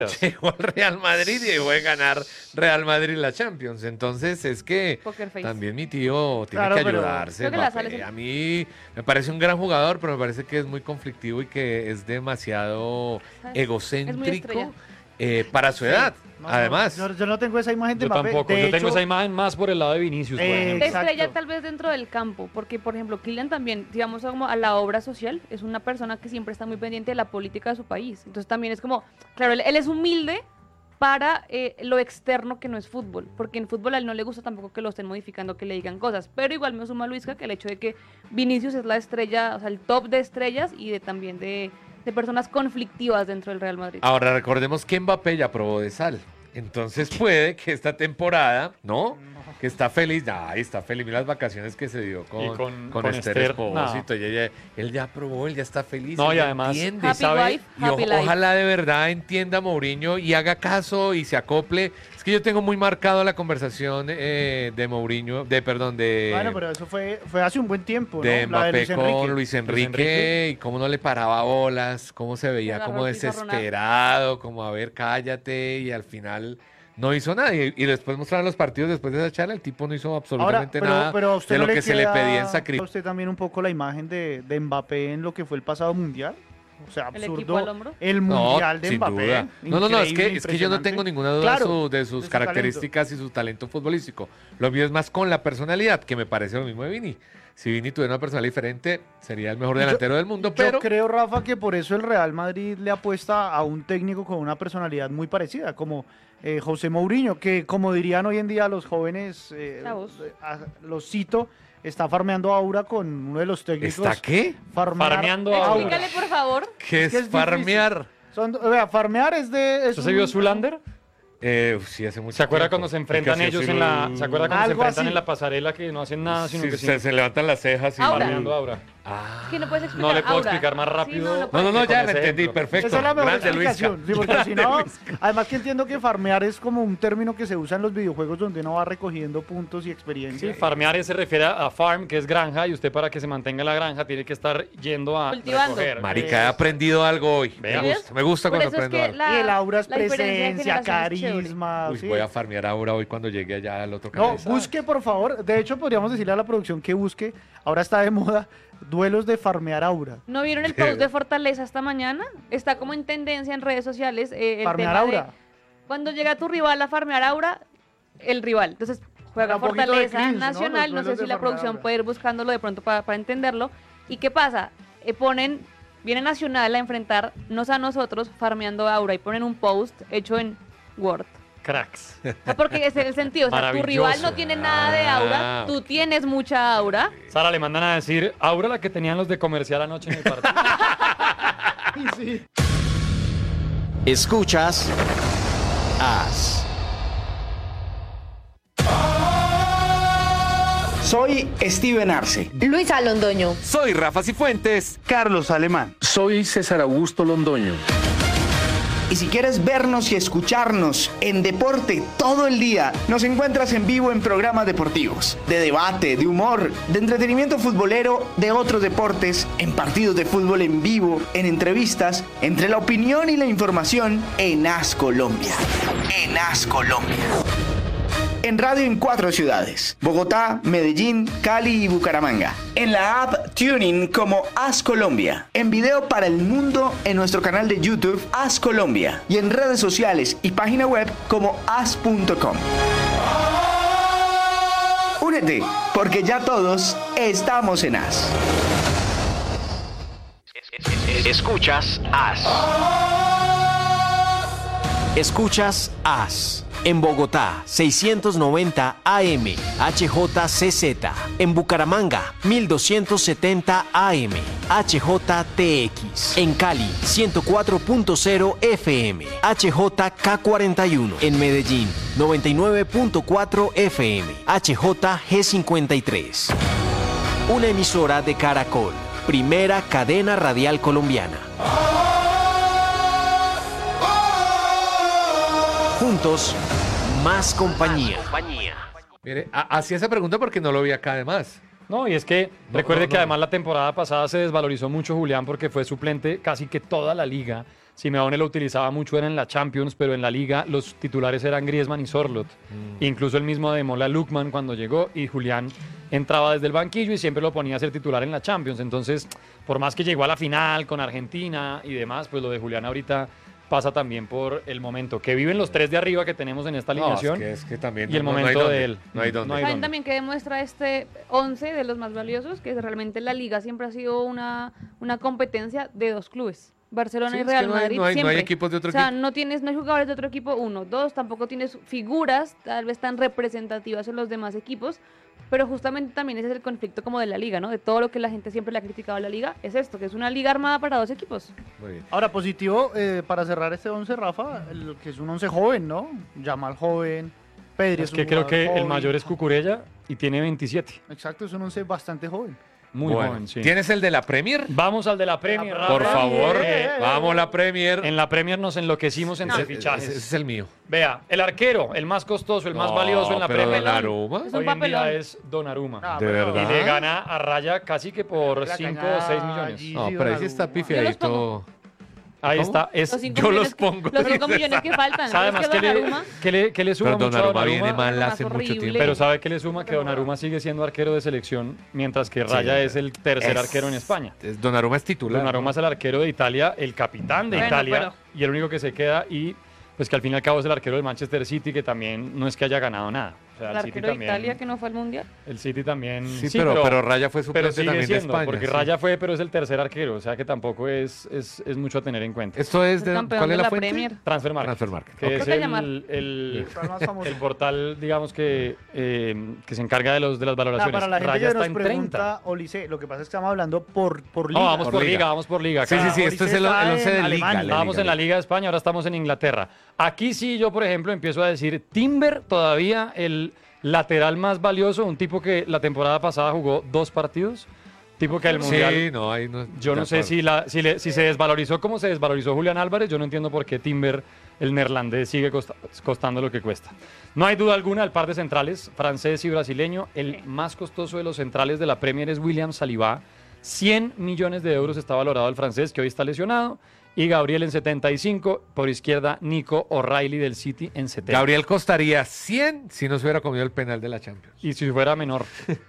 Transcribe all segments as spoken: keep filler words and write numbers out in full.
llegó al Real Madrid y llegó a ganar Real Madrid la Champions. Entonces es que también mi tío tiene Claro, que pero- ayudarse. Creo que la Mbappé. sale- A mí me parece un gran jugador, pero me parece que es muy conflictivo y que es demasiado ¿Sabes? Es muy egocéntrico estrella. eh, para su edad. No, Además, no, yo, yo no tengo esa imagen de Yo Mbappé. tampoco, De yo hecho, tengo esa imagen más por el lado de Vinicius, por Eh, ejemplo. exacto. Estrella tal vez dentro del campo, porque por ejemplo Kylian también, digamos como a la obra social, es una persona que siempre está muy pendiente de la política de su país. Entonces también es como, claro, él, él es humilde para eh, lo externo que no es fútbol, porque en fútbol a él no le gusta tampoco que lo estén modificando, que le digan cosas, pero igual me suma Luisca que el hecho de que Vinicius es la estrella, o sea, el top de estrellas y de también de, de personas conflictivas dentro del Real Madrid. ahora recordemos que Mbappé ya probó de sal. Entonces puede que esta temporada, ¿no? Que está feliz, ay, está feliz, mira las vacaciones que se dio con, Y con, con- con Esther Esther, Expósito, y ella- él ya probó, él ya está feliz, No, él y ya además, entiende, Happy sabe, wife, y o- happy life. ojalá de verdad entienda Mourinho y haga caso y se acople. Es que yo tengo muy marcado la conversación eh, de Mourinho, de perdón, de, Bueno, pero eso fue, fue hace un buen tiempo, ¿no? de La Mbappé Luis Enrique. con Luis Enrique, Enrique. y cómo no le paraba bolas, cómo se veía agarró como el pizarrón a- desesperado, como a ver, cállate, y al final no hizo nada. Y, y después mostraron los partidos después de esa charla, el tipo no hizo Ahora, absolutamente pero, nada pero a usted de no lo que se le queda pedía en a sacrificio. usted también un poco la imagen de, de Mbappé en lo que fue el pasado mundial. O sea, ¿El equipo absurdo. al hombro? El No, mundial de sin Mbappé. duda. No, no, no, es que, Increíble, es que yo no impresionante. tengo ninguna duda Claro, de, su- de de sus su características y su talento futbolístico. Lo mío es más con la personalidad, que me parece lo mismo de Vini. Si Vini tuviera una personalidad diferente, sería el mejor Yo- delantero del mundo, Yo pero creo, Rafa, que por eso el Real Madrid le apuesta a un técnico con una personalidad muy parecida, como eh, José Mourinho, que como dirían hoy en día los jóvenes, eh, Chavos. eh, a- los cito, está farmeando aura con uno de los técnicos. ¿está qué? Farmear Farmeando aura. aura. Explícale por favor. ¿Qué es, que es farmear? Son, vea, farmear es de... es ¿Usted se vio un- Zulander? Eh, uf, sí, hace mucho ¿Se acuerda tiempo. cuando se Porque enfrentan así ellos así en la, lo- ¿se acuerda cuando se Algo enfrentan así. en la pasarela que no hacen nada, sino Sí, que se, sí, se levantan las cejas y... Aura. farmeando aura? Ah. Que no puedes explicar. No le puedo Aura. explicar más Sí, rápido. no, no No, puedes. no, no, ya Con lo ese entendí, ejemplo. perfecto. Esa es la mejor Grande, Luisca. explicación, sí, porque si no, además que entiendo que farmear es como un término que se usa en los videojuegos donde uno va recogiendo puntos y experiencia. Sí, farmear se refiere a farm, que es granja, y usted para que se mantenga en la granja tiene que estar yendo a Cultivando. recoger. Marica, he aprendido algo hoy. Vea. Me gusta, me gusta Por cuando eso es aprendo que algo. la, y el aura es la diferencia de presencia, generaciones es chévere. carisma. Uy, sí. voy a farmear ahora hoy cuando llegue allá al otro No, canal. busque por favor. De hecho, podríamos decirle a la producción que busque. Ahora está de moda duelos de farmear aura. ¿No vieron el post de Fortaleza esta mañana? Está como en tendencia en redes sociales. eh, el Farmear tema de aura. cuando llega tu rival a farmear aura, el rival. Entonces juega Un poquito de Fortaleza cringe, ¿no? Nacional. Los No, sé duelos si de la farmear producción aura. puede ir buscándolo de pronto para, para entenderlo. ¿Y qué pasa? Eh, ponen, viene Nacional a enfrentarnos a nosotros farmeando aura y ponen un post hecho en Word. Cracks. O sea, porque ese es el sentido. O sea, tu Maravilloso. rival no tiene nada de aura, Ah, tú tienes mucha aura. Sara, le mandan a decir, aura la que tenían los de comercial anoche en el partido. Escuchas As. Soy Steven Arce. Luisa Londoño. Soy Rafa Cifuentes. Carlos Alemán. Soy César Augusto Londoño. Y si quieres vernos y escucharnos en deporte todo el día, nos encuentras en vivo en programas deportivos, de debate, de humor, de entretenimiento futbolero, de otros deportes, en partidos de fútbol en vivo, en entrevistas, entre la opinión y la información en As Colombia. En As Colombia. En radio en cuatro ciudades: Bogotá, Medellín, Cali y Bucaramanga. En la app Tuning como As Colombia. En video para el mundo en nuestro canal de YouTube As Colombia. Y en redes sociales y página web como as punto com. Únete, porque ya todos estamos en As. Escuchas As. Escuchas As. En Bogotá, seiscientos noventa A M, H J C Z. En Bucaramanga, mil doscientos setenta A M, H J T X. En Cali, ciento cuatro punto cero F M, H J K cuarenta y uno. En Medellín, noventa y nueve punto cuatro F M, H J G cincuenta y tres. Una emisora de Caracol, primera cadena radial colombiana. Juntos, más compañía. Mire, ha- hacía esa pregunta porque no lo vi acá además. No, y es que No, recuerde no, que no. además la temporada pasada se desvalorizó mucho Julián porque fue suplente casi que toda la liga. Simeone lo utilizaba mucho era en la Champions, pero en la Liga los titulares eran Griezmann y Sorloth. Mm. Incluso el mismo Ademola Lookman cuando llegó y Julián entraba desde el banquillo y siempre lo ponía a ser titular en la Champions. Entonces, por más que llegó a la final con Argentina y demás, pues lo de Julián ahorita pasa también por el momento que viven los tres de arriba que tenemos en esta alineación no, es que, es que también y el no, momento no de él. No hay dónde. No hay ¿Saben dónde. también que demuestra este once de los más valiosos? Que realmente la Liga siempre ha sido una, una competencia de dos clubes. Barcelona Sí, y es que Real no hay- Madrid no hay- no hay siempre. equipos de otro o sea, equipo. no tienes, no hay jugadores de otro equipo, uno. Dos, tampoco tienes figuras tal vez tan representativas en los demás equipos, pero justamente también ese es el conflicto como de la Liga, ¿no? De todo lo que la gente siempre le ha criticado a la Liga, es esto, que es una liga armada para dos equipos. Muy bien. Ahora, positivo, eh, para cerrar este once, Rafa, el, que es un once joven, ¿no? Yamal joven, Pedri Es es un que creo jugador que el joven. mayor es Cucurella y tiene veintisiete. Exacto, es un once bastante joven. Muy Bueno, joven, sí. ¿tienes el de la Premier? Vamos al de la Premier, Rafa. Por favor, Eh, vamos la Premier. En la Premier nos enloquecimos entre Ese- fichajes. ese es el mío. Vea, el arquero, el más costoso, el más No, valioso en la pero Premier. Donnarumma. Es un Hoy en día papelón. es Donnarumma. Ah, ¿De pero- verdad? Y le gana a Raya casi que por La cinco cañada o seis millones. allí. No, Sí, pero ahí sí está Donnarumma. pifiadito. Ahí ¿Cómo? está. Es, Los cinco yo millones los que- pongo. Los cinco millones que faltan. ¿Sabe ¿no? más Es que que le, Donnarumma, que le, que le suma Pero mucho a Donnarumma viene Donnarumma? mal Donnarumma hace es mucho horrible. tiempo. Pero ¿sabe qué le suma? Que Donnarumma sigue siendo arquero de selección, mientras que Raya Sí. es el tercer Es- arquero en España. es- Donnarumma es titular. Donnarumma es el arquero de Italia, el capitán de Bueno, Italia, pero- y el único que se queda, y pues que al fin y al cabo es el arquero del Manchester City, que también no es que haya ganado nada. O sea, el el City arquero de también, Italia que no fue al Mundial. el City también. Sí, pero, pero Raya fue pero suplente sigue también siendo, de España. porque sí. Raya fue, pero es el tercer arquero, o sea que tampoco es, es, es mucho a tener en cuenta. Esto es Es de. campeón ¿Cuál de es la la fuente? Premier. Transfermarkt, Transfermarkt, que ok. es Creo que llamar. el, el, El más famoso. el portal, digamos que, eh, que se encarga de, los, de las Ah, valoraciones. para la gente Raya que está nos en treinta. pregunta, Olice, lo que pasa es que estamos hablando por, por liga. No, vamos Por por, liga. liga. vamos por liga. Sí, sí, cada- sí, esto es el, Ahorita el once está de en Liga. Alemania. la Estábamos en la Liga de España, ahora estamos en Inglaterra. Aquí sí, yo por ejemplo empiezo a decir Timber, todavía el lateral más valioso, un tipo que la temporada pasada jugó dos partidos, tipo que el Mundial... Sí, no, ahí no. Yo de no sé acuerdo. si, la, si, le- si se desvalorizó como se desvalorizó Julián Álvarez, yo no entiendo por qué Timber, el neerlandés, sigue costa- costando lo que cuesta. No hay duda alguna, el par de centrales, francés y brasileño, el más costoso de los centrales de la Premier es William Saliba. cien millones de euros está valorado el francés, que hoy está lesionado, y Gabriel en setenta y cinco, por izquierda Nico O'Reilly del City en setenta. Gabriel costaría cien si no se hubiera comido el penal de la Champions. Y si fuera menor.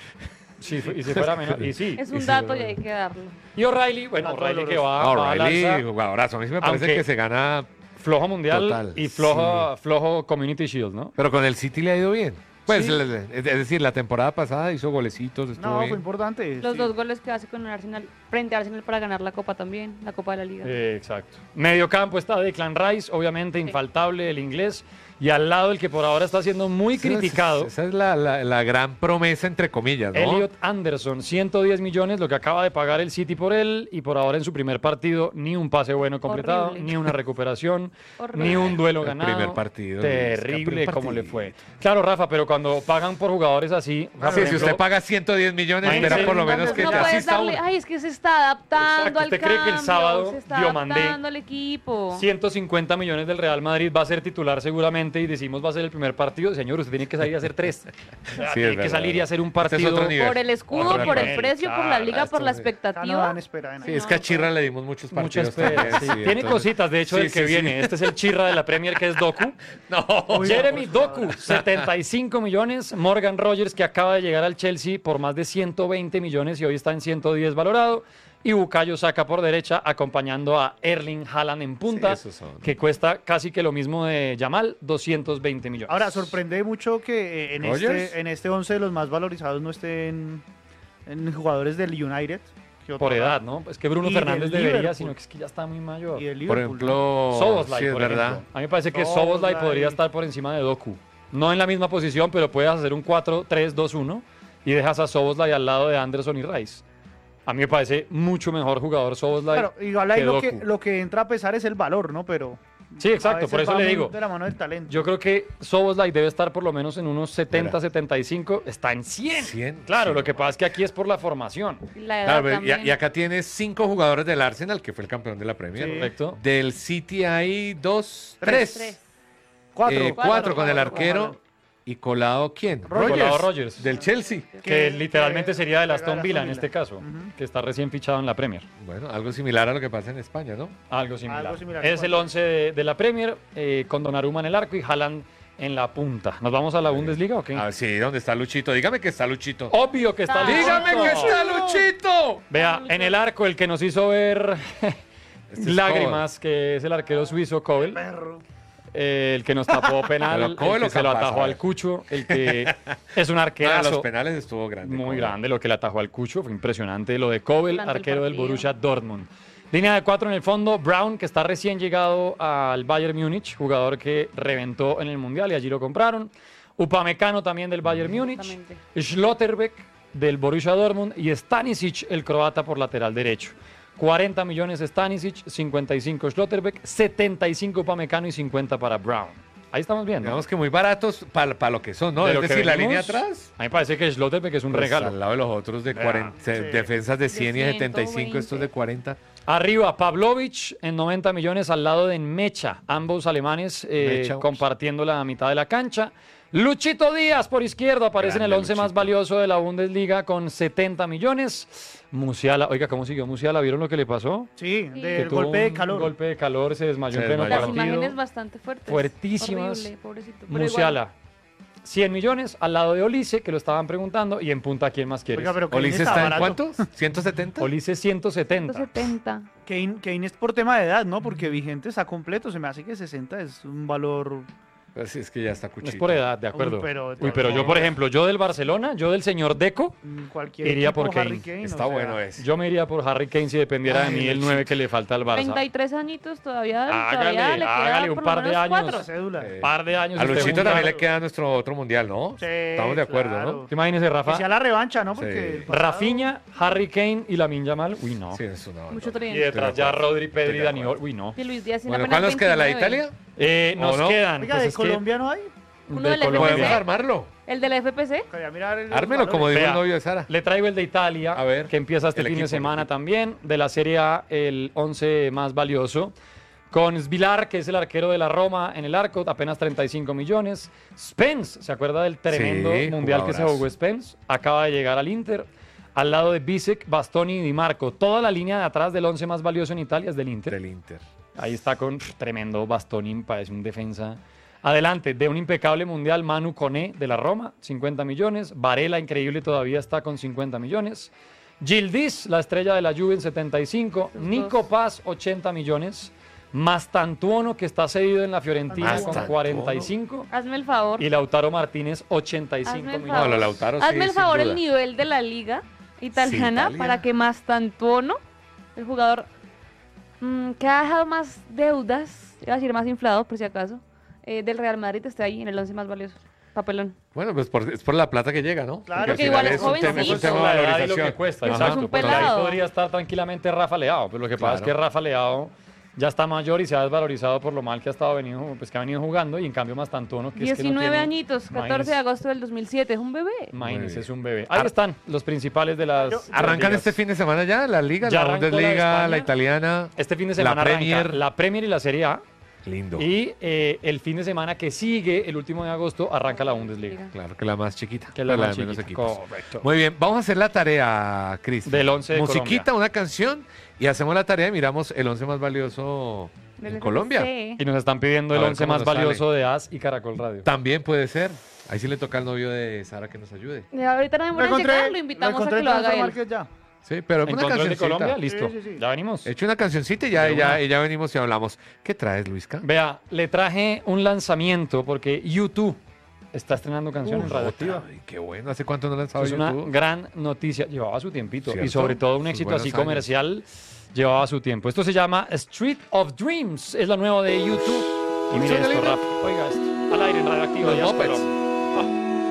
Sí, y si fuera menor, y sí. Es y un sí, dato y bueno. hay que darlo. Y O'Reilly, bueno, Dato O'Reilly que doloroso. va, va al O'Reilly, alza. jugadorazo. A mí sí me parece Aunque- que se gana, Flojo mundial Total, y flojo, flojo Community Shield, ¿no? pero con el City le ha ido bien. Pues, Sí. le- es decir, la temporada pasada hizo golecitos, estuvo No, bien. fue importante. Los sí. dos goles que hace con el Arsenal frente a Arsenal para ganar la Copa también, la Copa de la Liga. Eh, exacto. Medio campo está Declan Rice, obviamente infaltable el inglés, y al lado el que por ahora está siendo muy Esa- criticado, Esa es la, la- la gran promesa, entre comillas, ¿no? Elliot Anderson, ciento diez millones, lo que acaba de pagar el City por él, y por ahora en su primer partido ni un pase bueno completado, Horrible. ni una recuperación, Horrible. ni un duelo El ganado. primer partido, Terrible Luis, el como le primer fue. Claro, Rafa, pero cuando pagan por jugadores así, Sí, por si ejemplo, usted paga ciento diez millones, Imagínese. espera por lo menos No que no te puedes asista darle, uno. ay, es que se está adaptando Exacto, al ¿usted cree que el cambio, sábado se está Diomandé, adaptando al equipo. ciento cincuenta millones del Real Madrid va a ser titular seguramente y decimos va a ser el primer partido, señor, usted tiene que salir a hacer tres. O sea, Sí, es tiene que verdad. salir y hacer un Este es partido. otro nivel. Por el escudo, Otro por el nivel, precio, por la claro, liga, por la esto- Acá no expectativa. dan espera de Sí, nada. es que a Chirra le dimos muchos Mucha partidos espera, también, sí. sí, Tiene entonces- cositas, de hecho, Sí, del que sí, sí. viene. Este es el Chirra de la Premier, que es Doku. No, Jeremy Doku, setenta y cinco millones. Morgan Rogers, que acaba de llegar al Chelsea por más de ciento veinte millones y hoy está en ciento diez valorado. Y Bukayo Saka por derecha, acompañando a Erling Haaland en punta, Sí, esos son. que cuesta casi que lo mismo de Yamal, doscientos veinte millones. Ahora, sorprende mucho que eh, en ¿Rogers? este, en este once de los más valorizados no estén en jugadores del United. que por otra- edad, ¿no? Es que Bruno Y Fernández del debería, Liverpool. sino que es que ya está muy mayor. Y del Por Liverpool, ejemplo, Soboslai, sí, es por verdad. ejemplo. A mí me parece que Soboslai. Soboslai podría estar por encima de Doku. No en la misma posición, pero puedes hacer un cuatro tres dos uno y dejas a Soboslai al lado de Anderson y Rice. A mí me parece mucho mejor jugador Soboslai. Claro, igual ahí que lo que, Doku. lo que entra a pesar es el valor, ¿no? Pero. Sí, exacto, a por veces eso va le muy digo. De la mano del talento. Yo creo que Soboslai debe estar por lo menos en unos setenta, Mira. setenta y cinco. Está en cien. cien, Claro, sí, lo que no. pasa es que aquí es por la formación. La edad Claro, pero y, también. y acá tienes cinco jugadores del Arsenal, que fue el campeón de la Premier. Sí. Correcto. Del City hay dos, Tres. tres. Tres. Cuatro. Eh, cuatro cuatro con el cuatro, arquero. ojalá. ¿Y colado quién? Rogers. Colado Rogers. Del Chelsea. Que, Que- literalmente que sería del juega Aston el Villa Aston en este Villa. caso, Ujú. que está recién fichado en la Premier. Bueno, algo similar a lo que pasa en España, ¿no? Algo similar. Algo similar. Es el once de, de la Premier, eh, con Donnarumma en el arco y Haaland en la punta. ¿Nos vamos a la Bundesliga o qué? A ver, sí, ¿dónde está Luchito? Dígame que está Luchito. Obvio que está Ah. Luchito. ¡Dígame que está Luchito! Vea, en el arco el que nos hizo ver Este es lágrimas, que es el arquero suizo Kobel. Perro. Eh, el que nos tapó penal, Pero el Kobel que o se lo Campas, atajó a al ver. Cucho, el que es un Ah, arquerazo. los penales estuvo grande. Muy Kobel. grande lo que le atajó al Cucho, fue impresionante lo de Kobel, Durante el arquero del partido. Borussia Dortmund. Línea de cuatro en el fondo, Brown, que está recién llegado al Bayern Múnich, jugador que reventó en el Mundial y allí lo compraron. Upamecano también del Bayern Múnich. Exactamente. Schlotterbeck del Borussia Dortmund y Stanisic, el croata, por lateral derecho. cuarenta millones Stanisic, cincuenta y cinco Schlotterbeck, setenta y cinco Upamecano y cincuenta para Brown. Ahí estamos viendo. Digamos que muy baratos para lo que son, ¿no? De Es lo que decir, la venimos, línea atrás. A mí me parece que Schlotterbeck es un Pues regalo. al lado de los otros de Vea, cuarenta, sí. defensas de cien y De setenta y cinco, estos de ciento cuarenta. Arriba, Pavlovic en noventa millones al lado de Mecha, ambos alemanes eh, Mecha, ups. compartiendo la mitad de la cancha. Luchito Díaz por izquierda aparece en el Grande once más Luchito. valioso de la Bundesliga con setenta millones. Musiala, oiga, ¿cómo siguió Musiala? ¿Vieron lo que le pasó? Sí, Sí. Que del tuvo golpe de un calor. golpe de calor, se desmayó Se en pleno desmayó. Las partido. imágenes bastante fuertes. Fuertísimas. Horrible, pobrecito. Pero Musiala, cien millones al lado de Olise, que lo estaban preguntando, y en punta, ¿quién más quieres? Oiga, pero Kane ¿Olise está está en barato. cuánto? ¿ciento setenta? Olise ciento setenta. igual, ciento setenta. Kane, Kane es por tema de edad, ¿no? Porque Vigente está completo. Se me hace que sesenta es un valor. Pues sí, es que ya está cuchito. Es por edad, de acuerdo. Uy, pero- Uy, pero yo, por ejemplo, yo del Barcelona, yo del señor Deco, mm, Cualquier Iría equipo, por Harry Kane. Está o sea, bueno ese. yo me iría por Harry Kane si dependiera Ay, de mí el Luchito. nueve que le falta al Barça. treinta y tres añitos todavía. Hágale, todavía le queda hágale un por lo par de menos años. cuatro. La cédula. Eh, Par de años. A usted Luchito junta- también le queda nuestro otro mundial, ¿no? Sí, Estamos de acuerdo, claro. ¿no? ¿Te imaginas, Rafa? Que sea la revancha, ¿no? Porque Sí. el pasado- Rafinha, Harry Kane y Lamine Yamal. Uy, no. Sí, es una Mucho Y tridente. detrás Estoy de ya acuerdo. Rodri, Pedri, Estoy de Dani. acuerdo. Uy, no. Y Luis Díaz tiene Bueno, apenas ¿cuál nos queda? ¿La de veintinueve. Italia? Eh, ¿O nos no? quedan. Oiga, pues ¿de es que Colombia no hay? Uno de del F P C. Colombia. Podemos armarlo. El del F P C. Quería mirar el- Ármelo, los como valores. dijo el Vea. novio de Sara. Le traigo el de Italia, A ver, que empieza este el fin de equipo, el semana equipo. también. De la Serie A, el once más valioso. Con Svilar, que es el arquero de la Roma en el arco, apenas treinta y cinco millones. Spence, ¿se acuerda del tremendo Sí, mundial que se jugadorazo. jugó Spence? Acaba de llegar al Inter. Al lado de Bisek, Bastoni y Di Marco. Toda la línea de atrás del once más valioso en Italia es del Inter. Del Inter. Ahí está con pff, tremendo Bastoni, parece un defensa. Adelante, de un impecable mundial, Manu Koné de la Roma, cincuenta millones. Varela, increíble, todavía está con cincuenta millones. Gildis, la estrella de la Juve, en setenta y cinco. Los Nico dos. Paz, ochenta millones. Mastantuono, que está cedido en la Fiorentina, con Mastantuono. cuarenta y cinco. Hazme el favor. Y Lautaro Martínez, ochenta y Hazme cinco el millones. No, lo Lautaro sí, Hazme el sin favor duda. el nivel de la liga italiana Italia. para que Mastantuono, el jugador mm, que ha dejado más deudas, iba a decir más inflado por si acaso, eh, del Real Madrid, esté ahí en el once más valioso. Papelón. Bueno, pues por- es por la plata que llega, ¿no? Claro, al porque final igual es un tema- es un jovencito. tema de La edad y lo valorización. que cuesta, Ajá. exacto. Es un Porque ahí pelado. podría estar tranquilamente Rafa Leao, pero lo que pasa es que Claro. Rafa Leao ya está mayor y se ha desvalorizado por lo mal que ha estado venido, pues que ha venido jugando, y en cambio Mastantuono, que es que no diecinueve tiene- añitos, catorce de imagínese- agosto del dos mil siete, es un bebé. Imagínese, Muy es un bebé. Ahí Ar- están los principales de las. Yo- de las ¿Arrancan ligas. este fin de semana ya la Liga, Ya la arrancó la de Bundesliga, España. la italiana? Este fin de la semana arranca Premier. la Premier y la Serie A. Lindo. Y eh, el fin de semana que sigue, el último de agosto, arranca la Bundesliga. Claro, que la más chiquita. Que es la pues más de menos chiquita. equipos. Correcto. Muy bien, vamos a hacer la tarea, Cris. Del once de Musiquita, Colombia. una canción, y hacemos la tarea y miramos el once más valioso Del en F P C. Colombia. Y nos están pidiendo A el ver once cómo más nos sale. valioso de A S y Caracol Radio. También puede ser. Ahí sí le toca al novio de Sara que nos ayude. Y ahorita no Lo demora en encontré, llegar, lo lo invitamos a encontré que lo en haga Transfer él. Market ya. Sí, pero una ¿Encontró el de cancioncita. Colombia? Listo. Sí, sí, sí. Ya venimos. Eche una cancioncita y ya, De y ya, una. y ya venimos y hablamos. ¿Qué traes, Luisca? Vea, le traje un lanzamiento porque YouTube está estrenando canción en Radioactiva. Ay, qué bueno. ¿Hace cuánto no lanzaba Es una YouTube? gran noticia. Llevaba su tiempito. ¿Cierto? Y sobre todo un Sus éxito buenos así años. comercial llevaba su tiempo. Esto se llama Street of Dreams. Es la nueva de YouTube. Y mire Suena esto, lindo. Rafa. Oiga esto. Al aire en Radioactiva. Los Díaz Muppets. Colón. Ah.